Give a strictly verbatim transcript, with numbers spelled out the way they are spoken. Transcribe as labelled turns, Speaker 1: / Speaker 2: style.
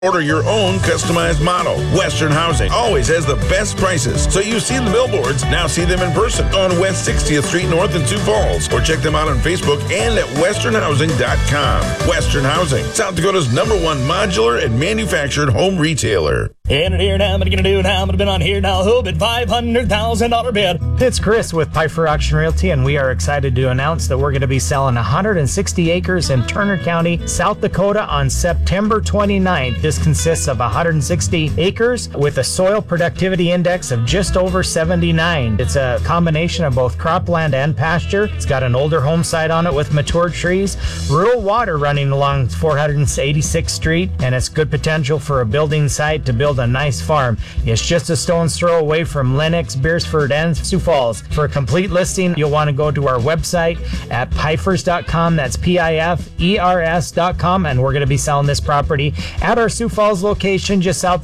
Speaker 1: Order your own customized model. Western Housing always has the best prices. So you see the billboards, now see them in person on West sixtieth Street North in Sioux Falls. Or check them out on Facebook and at western housing dot com. Western Housing, South Dakota's number one modular and manufactured home retailer.
Speaker 2: And here now, what are you going to do now? I'm going to be on here now. Who bid five hundred thousand dollars bid?
Speaker 3: It's Chris with Pfeiffer Auction Realty, and we are excited to announce that we're going to be selling one hundred sixty acres in Turner County, South Dakota on September twenty-ninth. This consists of one hundred sixty acres with a soil productivity index of just over seventy-nine. It's a combination of both cropland and pasture. It's got an older home site on it with mature trees, rural water running along four hundred eighty-sixth Street, and it's good potential for a building site to build a nice farm. It's just a stone's throw away from Lennox, Beersford, and Sioux Falls. For a complete listing, you'll want to go to our website at pifers dot com. That's P I F E R S dot com, and we're going to be selling this property at our Sioux Falls location just south